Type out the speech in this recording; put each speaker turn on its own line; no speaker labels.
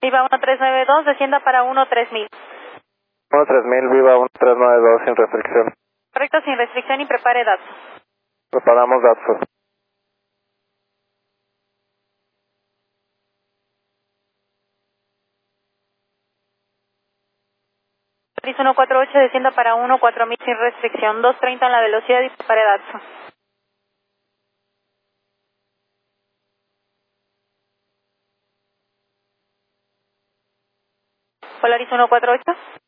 Viva 1392, descienda para 13000.
13000, Viva 1392 sin restricción.
Correcto, sin restricción y prepare datos.
Preparamos datos.
Polaris 148, descienda para 14000 sin restricción. 230 en la velocidad y prepare datos. Polaris 148.